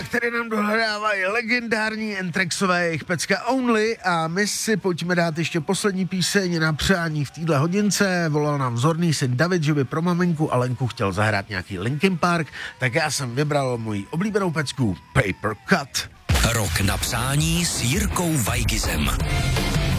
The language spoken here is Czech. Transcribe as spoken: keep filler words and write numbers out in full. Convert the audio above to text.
které nám dohrávají legendární Anthraxové jejich pecka Only a my si pojďme dát ještě poslední píseň na přání v téhle hodince. Volal nám vzorný syn David, že by pro maminku a Lenku chtěl zahrát nějaký Linkin Park, tak já jsem vybral moji oblíbenou pecku Paper Cut. Rok na přání s Jirkou Weigizem.